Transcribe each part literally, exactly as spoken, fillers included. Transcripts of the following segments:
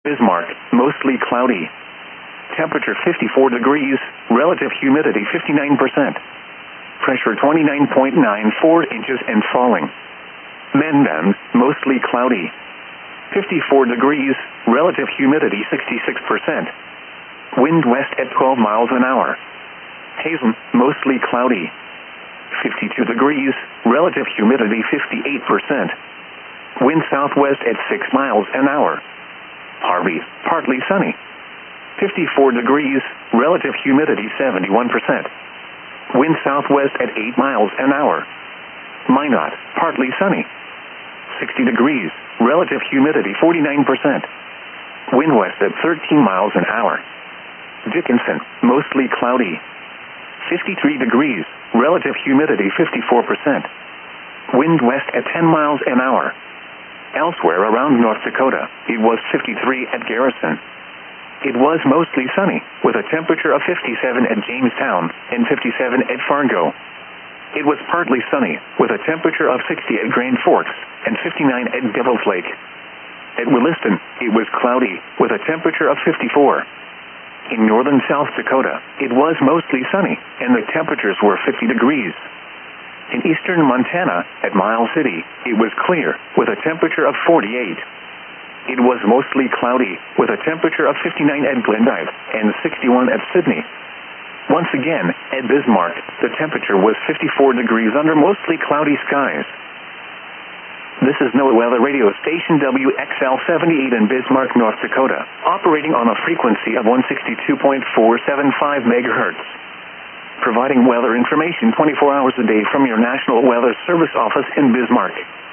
Bismarck, mostly cloudy. Temperature fifty-four degrees, relative humidity fifty-nine percent. Pressure twenty-nine point nine four inches and falling. Mendon, mostly cloudy. fifty-four degrees, relative humidity sixty-six percent. Wind west at twelve miles an hour. Hazen, mostly cloudy. fifty-two degrees, relative humidity fifty-eight percent. Wind southwest at six miles an hour. Harvey, partly sunny. fifty-four degrees, relative humidity seventy-one percent. Wind southwest at eight miles an hour. Minot, partly sunny. sixty degrees, relative humidity forty-nine percent. Wind west at thirteen miles an hour. Dickinson, mostly cloudy. fifty-three degrees, relative humidity fifty-four percent. Wind west at ten miles an hour. Elsewhere around North Dakota, it was fifty-three at Garrison. It was mostly sunny, with a temperature of fifty-seven at Jamestown and fifty-seven at Fargo. It was partly sunny, with a temperature of sixty at Grand Forks and fifty-nine at Devil's Lake. At Williston, it was cloudy, with a temperature of fifty-four. In northern South Dakota, it was mostly sunny, and the temperatures were fifty degrees. In eastern Montana, at Miles City, it was clear, with a temperature of forty-eight. It was mostly cloudy, with a temperature of fifty-nine at Glendive and sixty-one at Sydney. Once again, at Bismarck, the temperature was fifty-four degrees under mostly cloudy skies. This is NOAA Weather Radio Station W X L seventy-eight in Bismarck, North Dakota, operating on a frequency of one sixty-two point four seven five megahertz. Providing weather information twenty-four hours a day from your National Weather Service office in Bismarck.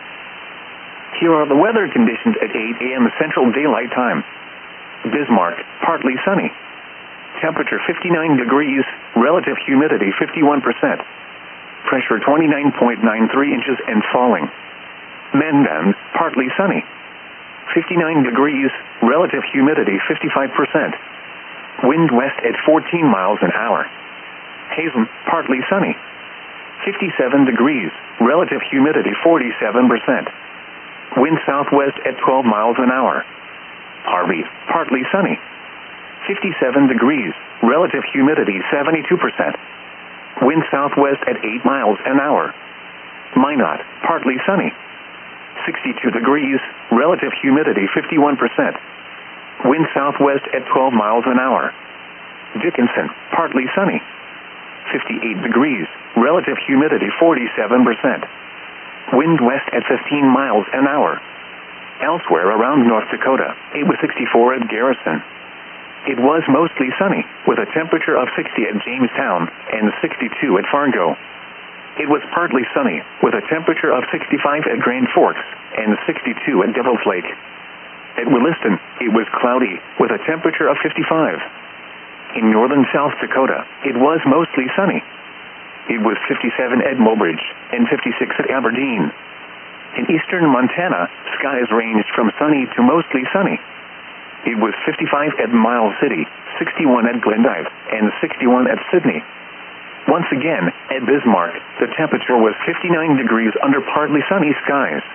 Here are the weather conditions at eight a m Central Daylight Time. Bismarck, partly sunny. Temperature fifty-nine degrees, relative humidity fifty-one percent. Pressure twenty-nine point nine three inches and falling. Mendon, partly sunny. fifty-nine degrees, relative humidity fifty-five percent. Wind west at fourteen miles an hour. Hazen, partly sunny. fifty-seven degrees, relative humidity forty-seven percent. Wind southwest at twelve miles an hour. Harvey, partly sunny. fifty-seven degrees, relative humidity seventy-two percent. Wind southwest at eight miles an hour. Minot, partly sunny. sixty-two degrees, relative humidity fifty-one percent. Wind southwest at twelve miles an hour. Dickinson, partly sunny. fifty-eight degrees, relative humidity forty-seven percent. Wind west at fifteen miles an hour. Elsewhere around North Dakota, it was sixty-four at Garrison. It was mostly sunny, with a temperature of sixty at Jamestown and sixty-two at Fargo. It was partly sunny, with a temperature of sixty-five at Grand Forks and sixty-two at Devil's Lake. At Williston, it was cloudy, with a temperature of fifty-five. In northern South Dakota, it was mostly sunny. It was fifty-seven at Mobridge and fifty-six at Aberdeen. In eastern Montana, skies ranged from sunny to mostly sunny. It was fifty-five at Miles City, sixty-one at Glendive, and sixty-one at Sydney. Once again, at Bismarck, the temperature was fifty-nine degrees under partly sunny skies.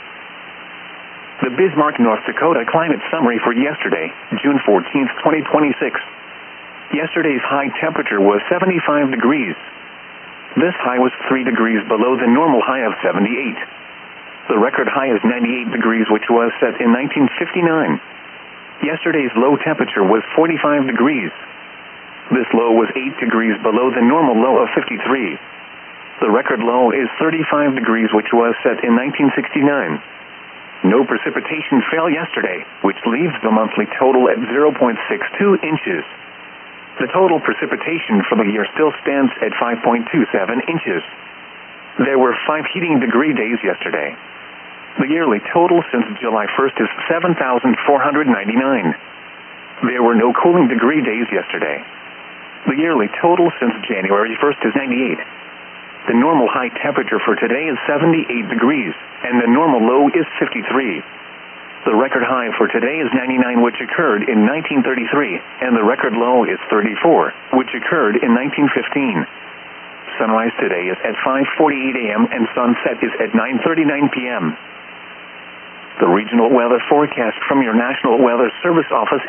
The Bismarck, North Dakota climate summary for yesterday, June fourteenth, twenty twenty-six. Yesterday's high temperature was seventy-five degrees. This high was three degrees below the normal high of seventy-eight. The record high is ninety-eight degrees, which was set in nineteen fifty-nine. Yesterday's low temperature was forty-five degrees. This low was eight degrees below the normal low of fifty-three. The record low is thirty-five degrees, which was set in nineteen sixty-nine. No precipitation fell yesterday, which leaves the monthly total at zero point six two inches. The total precipitation for the year still stands at five point two seven inches. There were five heating degree days yesterday. The yearly total since July first is seven thousand four hundred ninety-nine. There were no cooling degree days yesterday. The yearly total since January first is ninety-eight. The normal high temperature for today is seventy-eight degrees, and the normal low is fifty-three. The record high for today is ninety-nine, which occurred in nineteen thirty-three, and the record low is thirty-four, which occurred in nineteen fifteen. Sunrise today is at five forty-eight a m and sunset is at nine thirty-nine p m The regional weather forecast from your National Weather Service office